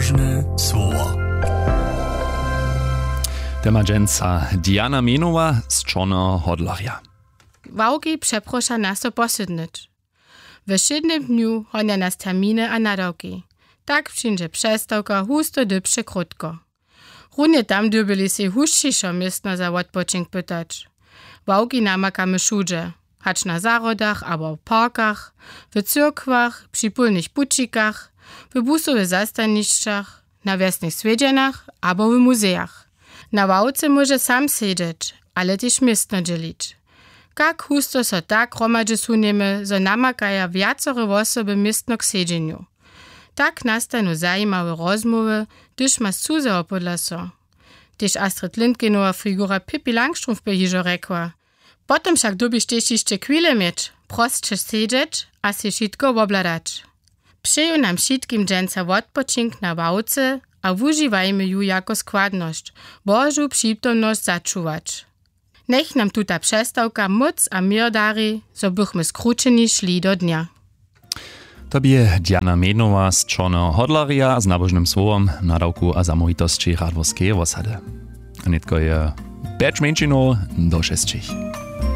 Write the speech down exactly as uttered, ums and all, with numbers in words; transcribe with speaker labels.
Speaker 1: nabożne słowo. Temadženca Diana Menova z Čorného Hodlarja.
Speaker 2: Wałki przeprosza nas to posydnyć. W szydnym dniu honia nas terminy a nadawki. Tak przyjdzie przestawka husto dybsze krótko. Runie tam dybyli się huszczyszo miestno za odpoczynk pytać. Wałki namakamy wszędzie, hacz na zarodach albo w parkach, w cyrkwach, przy pólnych bucikach, w busowych zastaniszczach, na wiesnych swiedzianach albo w muzeach. Na wałce może sam siedzieć, ale też miestno dzielić. Jak husto so tak gromadźe suniemy, zo namakaja wiacore osoby miestno k siedzeniu. Tak nastanu zajímawe rozmowy, gdyż ma cuzeho podla so. Tyż Astrid Lindgrenowa figura Pippi Langstrumpf by hižo rekła. Potem však dobiš tež ještě chwilę mieć, prostše siedzieć, a si šitko wobladać. Přeju nam šitkim dženca odpočink na wałce, a wuživajmy ju jako składność, Bożu przytomność zaczuwać. Nech nam tuta przestawka moc a mir dari, so bychmy skručeni szli do dnia.
Speaker 1: Tobie Diana Menova z Čorného Hodlarja z nabožnym słowom, nadawku a zamovitosti Radworskiej osady. Nitko je pięć minut do sześciu.